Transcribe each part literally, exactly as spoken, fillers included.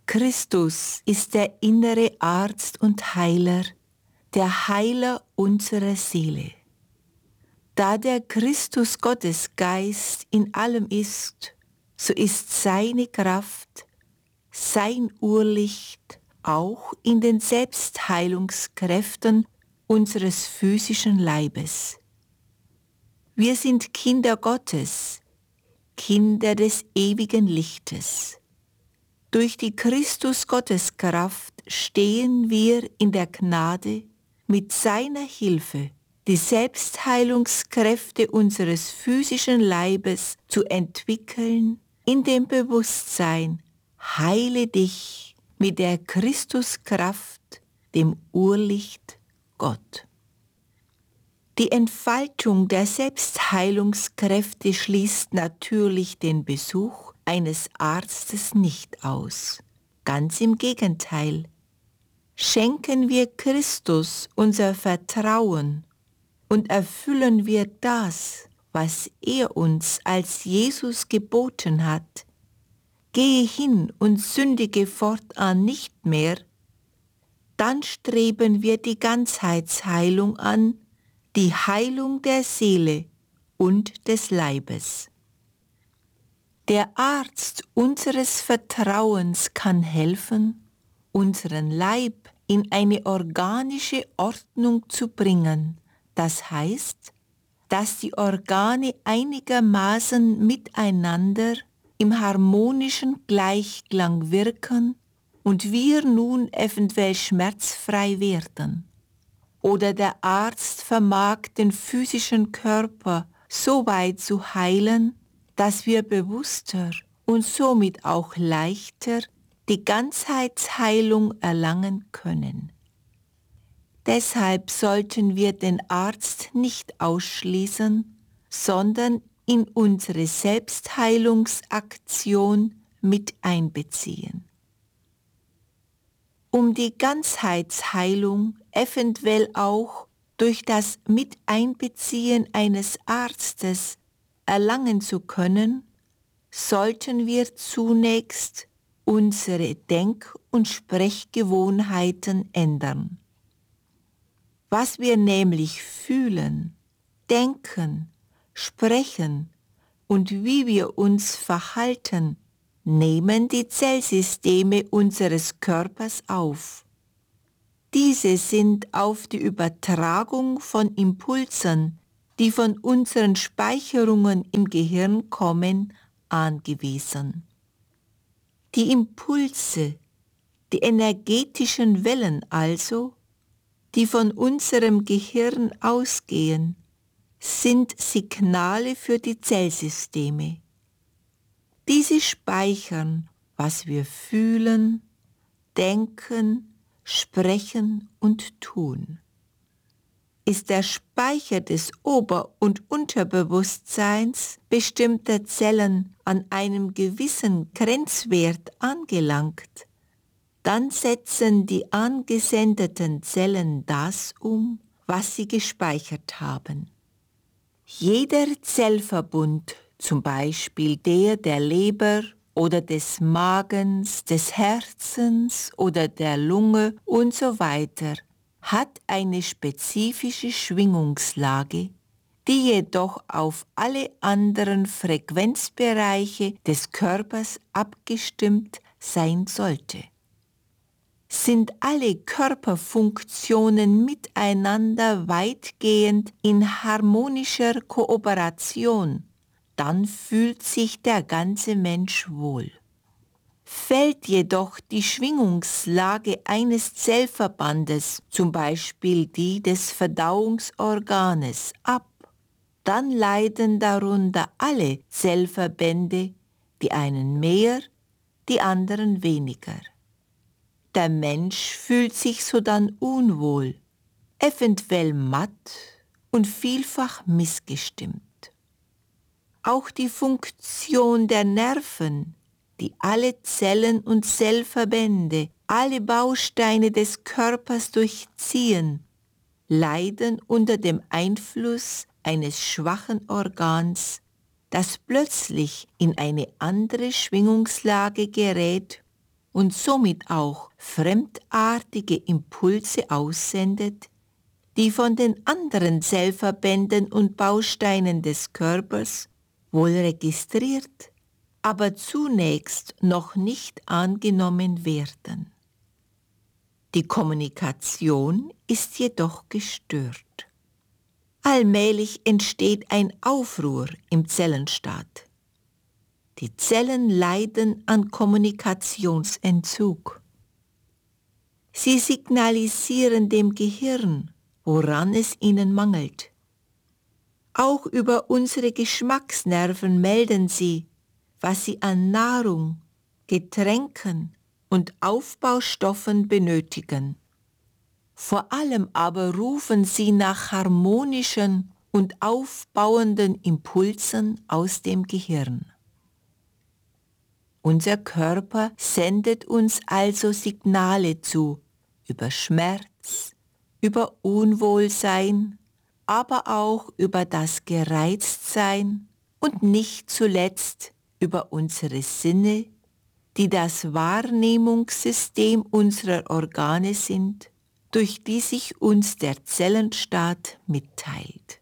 Christus ist der innere Arzt und Heiler, der Heiler unserer Seele. Da der Christus Gottes Geist in allem ist, so ist seine Kraft, sein Urlicht auch in den Selbstheilungskräften unseres physischen Leibes. Wir sind Kinder Gottes, Kinder des ewigen Lichtes. Durch die Christus-Gottes-Kraft stehen wir in der Gnade, mit seiner Hilfe die Selbstheilungskräfte unseres physischen Leibes zu entwickeln, in dem Bewusstsein, heile dich mit der Christuskraft, dem Urlicht Gott. Die Entfaltung der Selbstheilungskräfte schließt natürlich den Besuch eines Arztes nicht aus. Ganz im Gegenteil. Schenken wir Christus unser Vertrauen und erfüllen wir das, was er uns als Jesus geboten hat. Gehe hin und sündige fortan nicht mehr, dann streben wir die Ganzheitsheilung an, die Heilung der Seele und des Leibes. Der Arzt unseres Vertrauens kann helfen, unseren Leib in eine organische Ordnung zu bringen. Das heißt, dass die Organe einigermaßen miteinander im harmonischen Gleichklang wirken und wir nun eventuell schmerzfrei werden. Oder der Arzt vermag den physischen Körper so weit zu heilen, dass wir bewusster und somit auch leichter die Ganzheitsheilung erlangen können. Deshalb sollten wir den Arzt nicht ausschließen, sondern in unsere Selbstheilungsaktion mit einbeziehen. Um die Ganzheitsheilung eventuell auch durch das Miteinbeziehen eines Arztes erlangen zu können, sollten wir zunächst unsere Denk- und Sprechgewohnheiten ändern. Was wir nämlich fühlen, denken, sprechen und wie wir uns verhalten, nehmen die Zellsysteme unseres Körpers auf. Diese sind auf die Übertragung von Impulsen, die von unseren Speicherungen im Gehirn kommen, angewiesen. Die Impulse, die energetischen Wellen also, die von unserem Gehirn ausgehen, sind Signale für die Zellsysteme. Diese speichern, was wir fühlen, denken, sprechen und tun. Ist der Speicher des Ober- und Unterbewusstseins bestimmter Zellen an einem gewissen Grenzwert angelangt, dann setzen die angesendeten Zellen das um, was sie gespeichert haben. Jeder Zellverbund, zum Beispiel der der Leber oder des Magens, des Herzens oder der Lunge und so weiter, hat eine spezifische Schwingungslage, die jedoch auf alle anderen Frequenzbereiche des Körpers abgestimmt sein sollte. Sind alle Körperfunktionen miteinander weitgehend in harmonischer Kooperation, dann fühlt sich der ganze Mensch wohl. Fällt jedoch die Schwingungslage eines Zellverbandes, zum Beispiel die des Verdauungsorganes, ab, dann leiden darunter alle Zellverbände, die einen mehr, die anderen weniger. Der Mensch fühlt sich sodann unwohl, eventuell matt und vielfach missgestimmt. Auch die Funktion der Nerven, die alle Zellen und Zellverbände, alle Bausteine des Körpers durchziehen, leiden unter dem Einfluss eines schwachen Organs, das plötzlich in eine andere Schwingungslage gerät und somit auch fremdartige Impulse aussendet, die von den anderen Zellverbänden und Bausteinen des Körpers wohl registriert, aber zunächst noch nicht angenommen werden. Die Kommunikation ist jedoch gestört. Allmählich entsteht ein Aufruhr im Zellenstaat. Die Zellen leiden an Kommunikationsentzug. Sie signalisieren dem Gehirn, woran es ihnen mangelt. Auch über unsere Geschmacksnerven melden sie, was sie an Nahrung, Getränken und Aufbaustoffen benötigen. Vor allem aber rufen sie nach harmonischen und aufbauenden Impulsen aus dem Gehirn. Unser Körper sendet uns also Signale zu über Schmerz, über Unwohlsein, aber auch über das Gereiztsein und nicht zuletzt über unsere Sinne, die das Wahrnehmungssystem unserer Organe sind, durch die sich uns der Zellenstaat mitteilt.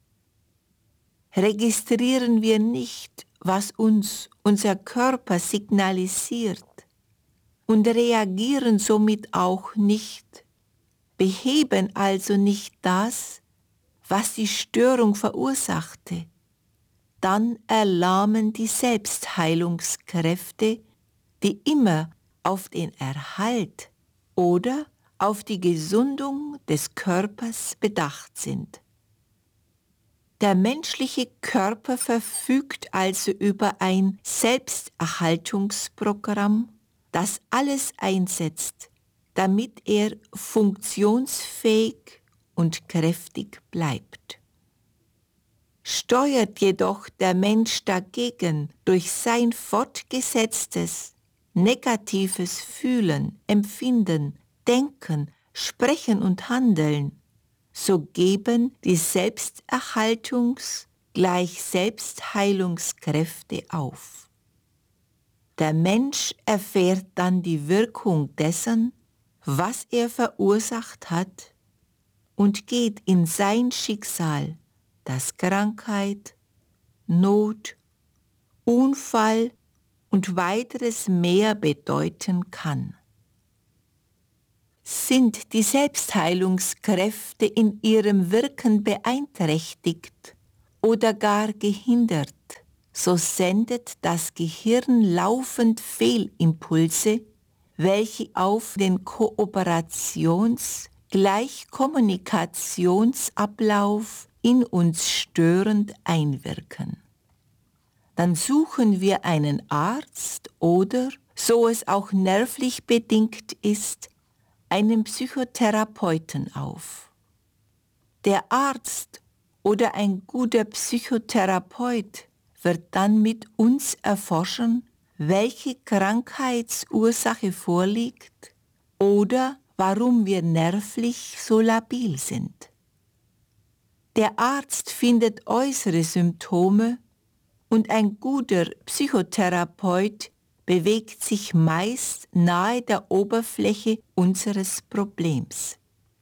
Registrieren wir nicht, was uns unser Körper signalisiert und reagieren somit auch nicht, beheben also nicht das, was die Störung verursachte, dann erlahmen die Selbstheilungskräfte, die immer auf den Erhalt oder auf die Gesundung des Körpers bedacht sind. Der menschliche Körper verfügt also über ein Selbsterhaltungsprogramm, das alles einsetzt, damit er funktionsfähig und kräftig bleibt. Steuert jedoch der Mensch dagegen durch sein fortgesetztes, negatives Fühlen, Empfinden, Denken, Sprechen und Handeln, so geben die Selbsterhaltungs- gleich Selbstheilungskräfte auf. Der Mensch erfährt dann die Wirkung dessen, was er verursacht hat, und geht in sein Schicksal, das Krankheit, Not, Unfall und weiteres mehr bedeuten kann. Sind die Selbstheilungskräfte in ihrem Wirken beeinträchtigt oder gar gehindert, so sendet das Gehirn laufend Fehlimpulse, welche auf den Kooperations- gleich Kommunikationsablauf in uns störend einwirken. Dann suchen wir einen Arzt oder, so es auch nervlich bedingt ist, einen Psychotherapeuten auf. Der Arzt oder ein guter Psychotherapeut wird dann mit uns erforschen, welche Krankheitsursache vorliegt oder warum wir nervlich so labil sind. Der Arzt findet äußere Symptome und ein guter Psychotherapeut bewegt sich meist nahe der Oberfläche unseres Problems.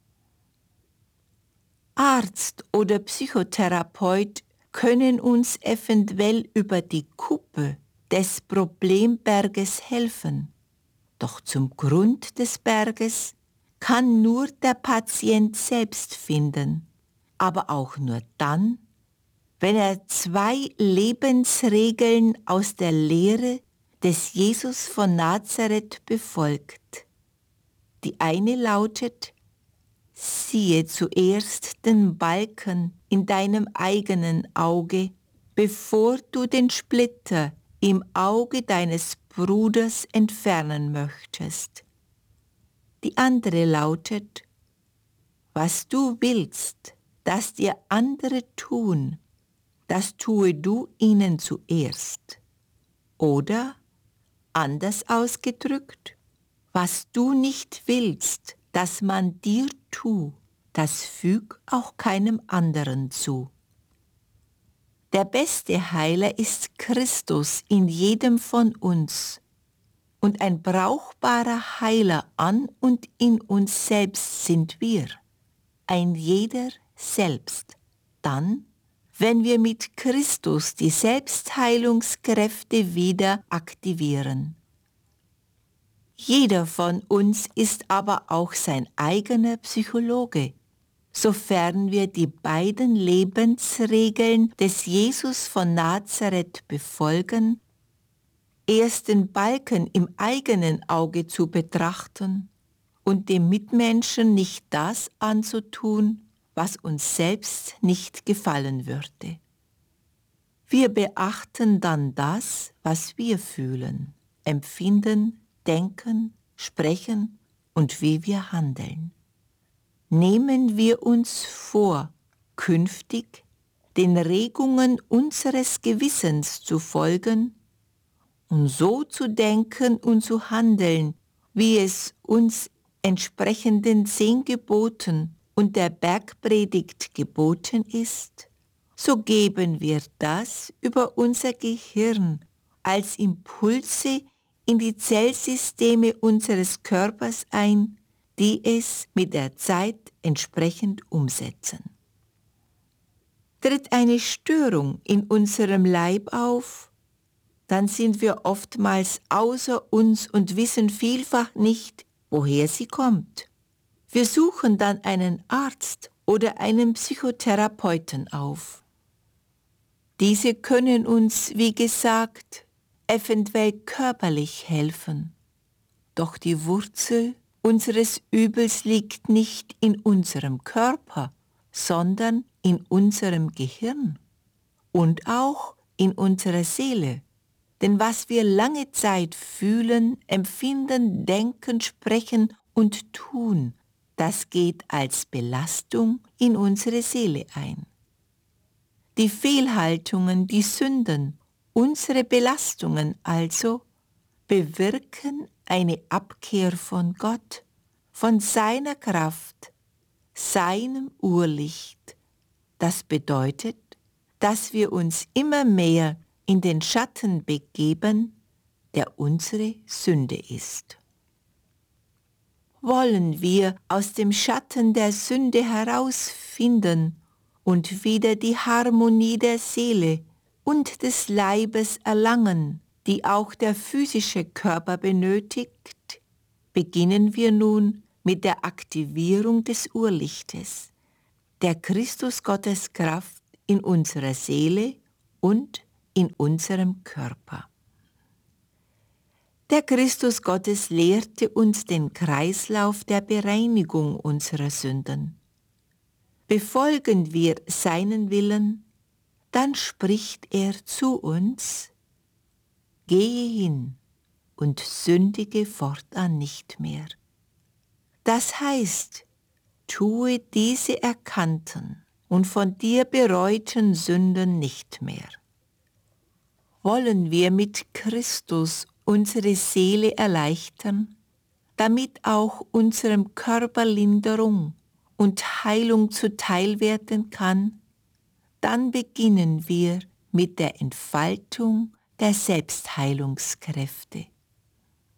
Arzt oder Psychotherapeut können uns eventuell über die Kuppe des Problemberges helfen, doch zum Grund des Berges kann nur der Patient selbst finden, aber auch nur dann, wenn er zwei Lebensregeln aus der Lehre des Jesus von Nazareth befolgt. Die eine lautet: Siehe zuerst den Balken in deinem eigenen Auge, bevor du den Splitter im Auge deines Bruders entfernen möchtest. Die andere lautet: Was du willst, dass dir andere tun, das tue du ihnen zuerst. Oder, anders ausgedrückt, was du nicht willst, dass man dir tu, das füg auch keinem anderen zu. Der beste Heiler ist Christus in jedem von uns. und ein brauchbarer Heiler an und in uns selbst sind wir, ein jeder selbst, dann, wenn wir mit Christus die Selbstheilungskräfte wieder aktivieren. Jeder von uns ist aber auch sein eigener Psychologe, sofern wir die beiden Lebensregeln des Jesus von Nazareth befolgen, erst den Balken im eigenen Auge zu betrachten und dem Mitmenschen nicht das anzutun, was uns selbst nicht gefallen würde. Wir beachten dann das, was wir fühlen, empfinden, denken, sprechen und wie wir handeln. Nehmen wir uns vor, künftig den Regungen unseres Gewissens zu folgen und so zu denken und zu handeln, wie es uns entsprechenden zehn Geboten und der Bergpredigt geboten ist, so geben wir das über unser Gehirn als Impulse in die Zellsysteme unseres Körpers ein, die es mit der Zeit entsprechend umsetzen. Tritt eine Störung in unserem Leib auf, dann sind wir oftmals außer uns und wissen vielfach nicht, woher sie kommt. Wir suchen dann einen Arzt oder einen Psychotherapeuten auf. Diese können uns, wie gesagt, eventuell körperlich helfen. Doch die Wurzel unseres Übels liegt nicht in unserem Körper, sondern in unserem Gehirn und auch in unserer Seele. Denn was wir lange Zeit fühlen, empfinden, denken, sprechen und tun, das geht als Belastung in unsere Seele ein. Die Fehlhaltungen, die Sünden, unsere Belastungen also, bewirken eine Abkehr von Gott, von seiner Kraft, seinem Urlicht. Das bedeutet, dass wir uns immer mehr in den Schatten begeben, der unsere Sünde ist. Wollen wir aus dem Schatten der Sünde herausfinden und wieder die Harmonie der Seele und des Leibes erlangen, die auch der physische Körper benötigt, beginnen wir nun mit der Aktivierung des Urlichtes, der Christus Gottes Kraft in unserer Seele und in unserem Körper. Der Christus Gottes lehrte uns den Kreislauf der Bereinigung unserer Sünden. Befolgen wir seinen Willen, dann spricht er zu uns: Gehe hin und sündige fortan nicht mehr. Das heißt, tue diese erkannten und von dir bereuten Sünden nicht mehr. Wollen wir mit Christus unsere Seele erleichtern, damit auch unserem Körper Linderung und Heilung zuteil werden kann, dann beginnen wir mit der Entfaltung der Selbstheilungskräfte.